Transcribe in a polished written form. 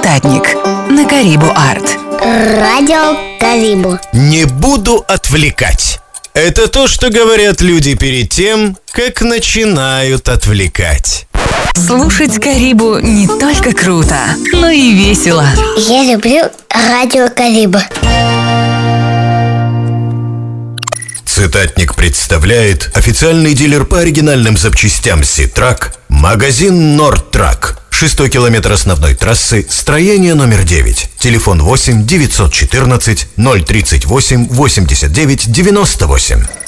Цитатник на Карибу Арт. Радио Карибу. Не буду отвлекать. Это то, что говорят люди перед тем, как начинают отвлекать. Слушать Карибу не только круто, но и весело. Я люблю радио Карибу. Цитатник представляет официальный дилер по оригинальным запчастям Ситрак, магазин Нордтрак. 6-й километр основной трассы, строение номер 9. Телефон 8 914 038 89 98.